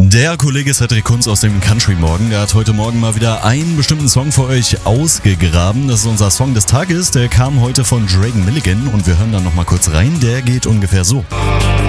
Der Kollege Cedric Kunz aus dem Country Morgen, der hat heute Morgen mal wieder einen bestimmten Song für euch ausgegraben. Das ist unser Song des Tages, der kam heute von Dragon Milligan und wir hören dann nochmal kurz rein. Der geht ungefähr so.